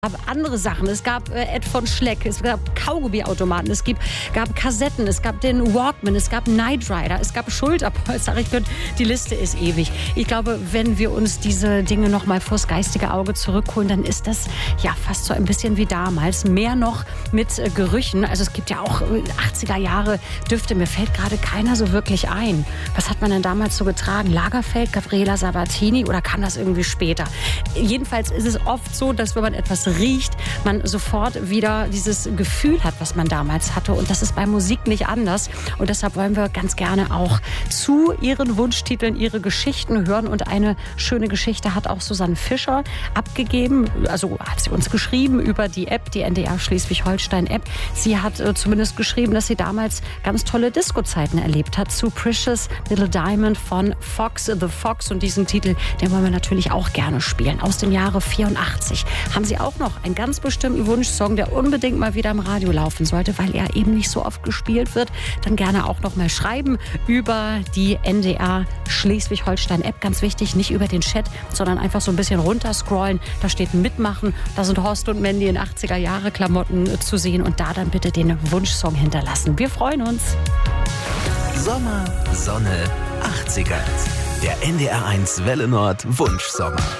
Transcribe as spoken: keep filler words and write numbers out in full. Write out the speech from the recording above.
Es gab andere Sachen. Es gab äh, Ed von Schleck, es gab Kaugummiautomaten, es gibt, gab Kassetten, es gab den Walkman, es gab Knight Rider, es gab Schulterpolster. Ich könnte, die Liste ist ewig. Ich glaube, wenn wir uns diese Dinge noch mal vors geistige Auge zurückholen, dann ist das ja fast so ein bisschen wie damals. Mehr noch mit äh, Gerüchen. Also es gibt ja auch äh, achtziger Jahre Düfte. Mir fällt gerade keiner so wirklich ein. Was hat man denn damals so getragen? Lagerfeld, Gabriela Sabatini oder kam das irgendwie später? Jedenfalls ist es oft so, dass wenn man etwas riecht, man sofort wieder dieses Gefühl hat, was man damals hatte. Und das ist bei Musik nicht anders. Und deshalb wollen wir ganz gerne auch zu ihren Wunschtiteln ihre Geschichten hören. Und eine schöne Geschichte hat auch Susanne Fischer abgegeben. Also hat sie uns geschrieben über die App, die N D R Schleswig-Holstein-App. Sie hat äh, zumindest geschrieben, dass sie damals ganz tolle Disco-Zeiten erlebt hat zu Precious Little Diamond von Fox the Fox. Und diesen Titel, den wollen wir natürlich auch gerne spielen. Aus dem Jahre vierundachtzig haben sie auch noch einen ganz bestimmten Wunschsong, der unbedingt mal wieder im Radio laufen sollte, weil er eben nicht so oft gespielt wird. Dann gerne auch noch mal schreiben über die N D R Schleswig-Holstein-App. Ganz wichtig, nicht über den Chat, sondern einfach so ein bisschen runterscrollen. Da steht Mitmachen. Da sind Horst und Mandy in achtziger Jahre Klamotten zu sehen. Und da dann bitte den Wunschsong hinterlassen. Wir freuen uns. Sommer, Sonne, achtziger. Der N D R eins Welle Nord Wunschsommer.